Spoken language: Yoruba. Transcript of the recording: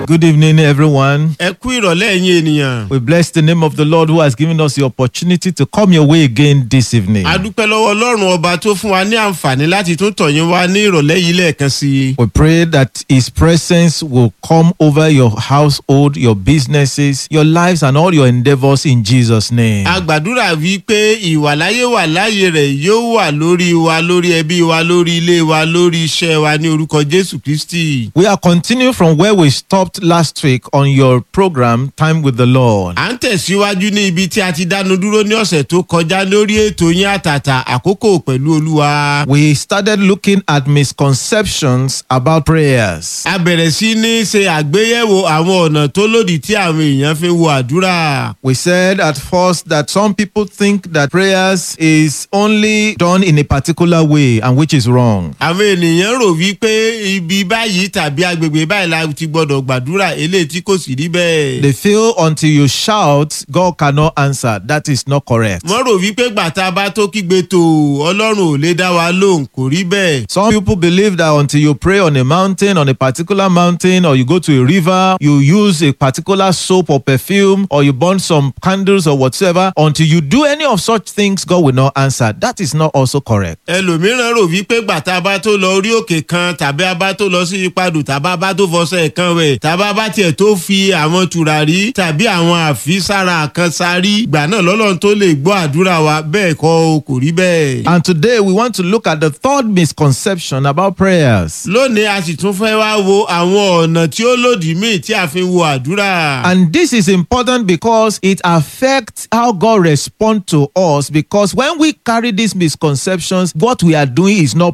Good evening, everyone. Ẹ kú ìrọ̀lẹ́ ẹ̀yin ènìyàn. We bless the name of the Lord who has given us the opportunity to come your way again this evening. A dúpẹ́ lọ́wọ́ Ọlọ́run ọba tó fún wa ní àǹfààní láti tún tọ̀ yín wá ní ìrọ̀lẹ́ yìí lẹ́ẹ̀kan sí i. We pray that His presence will come over your household, your businesses, your lives, and all your endeavors in Jesus' name. A gbàdúrà wípé ìwàláyé wà láyé rẹ̀ yóò wà lórí wa, lórí ẹbí wa, lórí ilé wa, lórí iṣẹ́ wa ní orúkọ Jésù Kristi. We are continuing from where we stopped last week on your program, Time with the Lord. À ń tẹ̀síwájú ní ibi tí a ti dánu dúró ní ọ̀sẹ̀ tó kọjá lórí ètò yín àtàtà àkókò pẹ̀lú Olúwa. We started looking at misconceptions about prayers. A bẹ̀rẹ̀ sí ní ṣe àgbéyẹ̀wò àwọn ọ̀nà tó lòdì tí àwọn èèyàn fi wo àdúrà. We said at first that some people think that prayers is only done in a particular way, and which is wrong. Àwọn ènìyàn rò wípé ibi báyìí tàbí agbègbè báyìí la ti gbọdọ̀ gbàdúrà eléyìí tí kò sì rí bẹ́ẹ̀. They feel until you shout, God cannot answer. That is not correct. Wọ́n rò wípé gbàtà bá tó kígbe tó Ọlọ́run ò lè dá wa lóhùn, kò rí bẹ́ẹ̀. Some people believe that until you pray on a mountain, on a particular mountain, or you go to a river, you use a particular soap or perfume, or you burn some candles or whatsoever, until you do any of such things, God will not answer. That is not also correct. Ẹlòmíràn rò wípé gbàtà bá tó lọ orí òkè kan tàbí abá tó lọ sí ipadù tàbá bá tó fọṣẹ kan wẹ̀ tàbá bá tiẹ̀ tó fi àwọn tùràrí tàbí àwọn àfisára kan sárí gbà náà lọ́lọ́run tó lè gbọ́ àdúrà wa, bẹ́ẹ̀ kọ́ o, kò rí bẹ́ẹ̀. And today we want to look at the third misconception about prayers. Lónìí a sì tún fẹ́ wá wo àwọn ọ̀nà tí ó lòdì míì tí a fi wo àdúrà. And this is important because it affects how God responds to us, because when we carry these misconceptions, what we are doing is not